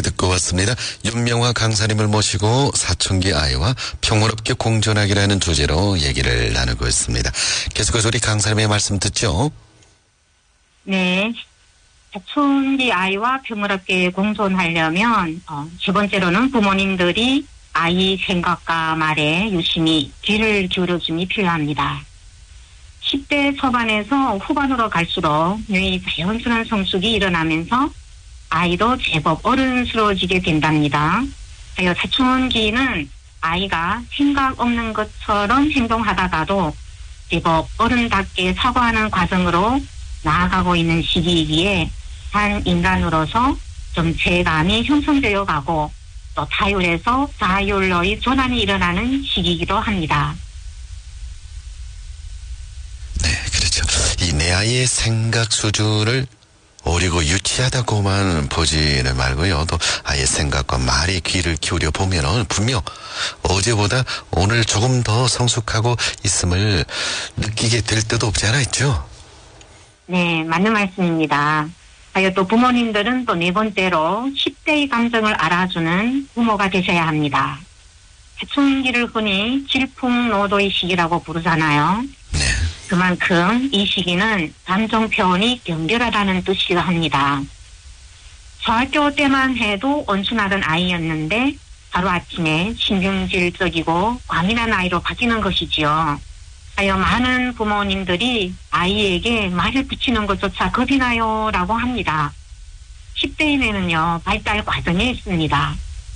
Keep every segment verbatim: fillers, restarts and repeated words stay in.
듣고 왔습니다. 윤명화 강사님을 모시고 사춘기 아이와 평화롭게 공존하기라는 주제로 얘기를 나누고 있습니다. 계속해서 우리 강사님의 말씀 듣죠? 네. 사춘기 아이와 평화롭게 공존하려면 어, 첫 번째로는 부모님들이 아이 생각과 말에 유심히 귀를 기울여줌이 필요합니다. 십 대 초반에서 후반으로 갈수록 뇌의 자연스러운 성숙이 일어나면서 아이도 제법 어른스러워지게 된답니다. 하여 사춘기는 아이가 생각 없는 것처럼 행동하다가도 제법 어른답게 사고하는 과정으로 나아가고 있는 시기이기에 한 인간으로서 정체감이 형성되어 가고 또 타율에서 자율로의 전환이 일어나는 시기이기도 합니다. 네, 그렇죠. 이 내 아이의 생각 수준을 어리고 유치하다고만 보지는 말고요. 또 아이의 생각과 말에 귀를 기울여 보면 분명 어제보다 오늘 조금 더 성숙하고 있음을 느끼게 될 때도 없지 않아 있죠? 네, 맞는 말씀입니다. 하여 또 부모님들은 또 네 번째로 십 대의 감정을 알아주는 부모가 되셔야 합니다. 사춘기를 흔히 질풍노도의 시기라고 부르잖아요. 네. 그만큼 이 시기는 감정 표현이 격렬하다는 뜻이기도 합니다. 중학교 때만 해도 온순하던 아이였는데 하루아침에 신경질적이고 과민한 아이로 바뀌는 것이지요. 하여 많은 부모님들이 아이에게 말을 붙이는 것조차 겁이 나요 라고 합니다. 십 대인에는요 발달 과정에 있습니다.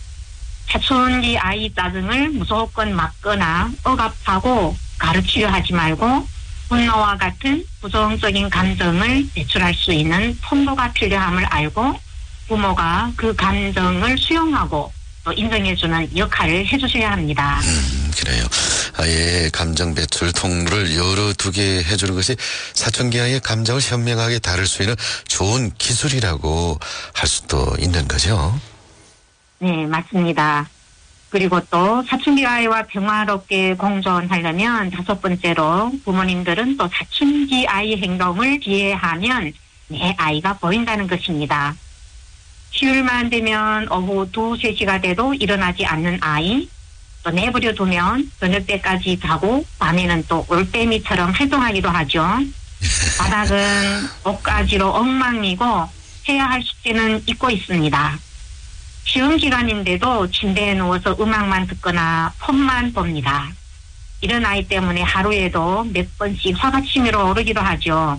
사춘기 아이 짜증을 무조건 막거나 억압하고 가르치려 하지 말고 분노와 같은 부정적인 감정을 배출할 수 있는 통로가 필요함을 알고 부모가 그 감정을 수용하고 또 인정해주는 역할을 해주셔야 합니다. 음, 그래요. 아이의 감정 배출 통로를 열어두게 해주는 것이 사춘기 아이의 감정을 현명하게 다룰 수 있는 좋은 기술이라고 할 수도 있는 거죠. 네, 맞습니다. 그리고 또 사춘기 아이와 평화롭게 공존하려면 다섯 번째로 부모님들은 또 사춘기 아이 행동을 비해하면 내 아이가 보인다는 것입니다. 휴일만 되면 오후 두, 세 시가 돼도 일어나지 않는 아이, 또 내버려 두면 저녁 때까지 자고 밤에는 또 올빼미처럼 활동하기도 하죠. 바닥은 옷가지로 엉망이고 해야 할 숙제는 잊고 있습니다. 시험 기간인데도 침대에 누워서 음악만 듣거나 폰만 봅니다. 이런 아이 때문에 하루에도 몇 번씩 화가 치밀어 오르기도 하죠.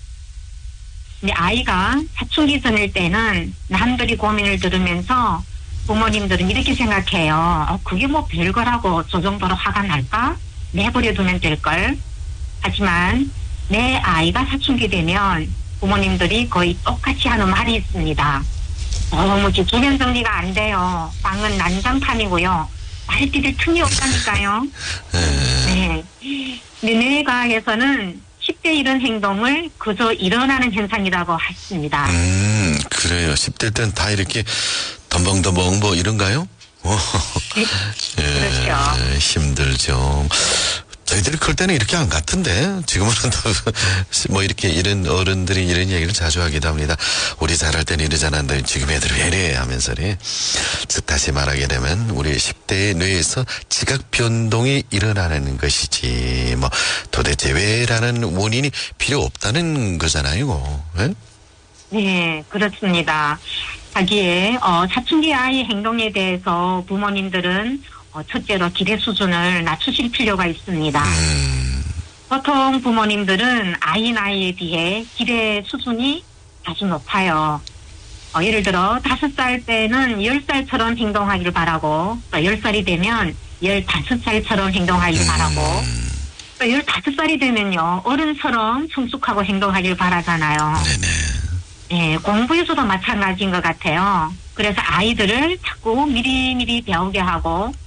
근데 아이가 사춘기 전일 때는 남들이 고민을 들으면서 부모님들은 이렇게 생각해요. 어, 그게 뭐 별거라고 저 정도로 화가 날까? 내버려 두면 될걸. 하지만 내 아이가 사춘기 되면 부모님들이 거의 똑같이 하는 말이 있습니다. 너무 주변 정리가 안 돼요. 방은 난장판이고요. 말띠를 틈이 없다니까요. 네. 근데 뇌과학에서는 십 대 이런 행동을 그저 일어나는 현상이라고 했습니다. 음, 그래요. 십 대 때는 다 이렇게 덤벙덤벙 뭐 이런가요? 네. 예, 그렇죠. 힘들죠. 저희들이 클 때는 이렇게 안 같은데 지금은 뭐 이렇게 이런 어른들이 이런 얘기를 자주 하기도 합니다. 우리 잘할 때는 이러지 않았는데 지금 애들 왜 이래 하면서리. 즉 다시 말하게 되면 우리 십 대의 뇌에서 지각 변동이 일어나는 것이지 뭐 도대체 왜라는 원인이 필요 없다는 거잖아요. 네, 네, 그렇습니다. 하기에 어, 사춘기 아이 행동에 대해서 부모님들은 어, 첫째로 기대 수준을 낮추실 필요가 있습니다. 음. 보통 부모님들은 아이 나이에 비해 기대 수준이 아주 높아요. 어, 예를 들어 다섯 살 때는 열 살처럼 행동하기를 바라고 또 열 살이 되면 열다섯 살처럼 행동하기를 음. 바라고 또 열다섯 살이 되면요 어른처럼 성숙하고 행동하기를 바라잖아요. 네네. 네, 공부에서도 마찬가지인 것 같아요. 그래서 아이들을 자꾸 미리미리 배우게 하고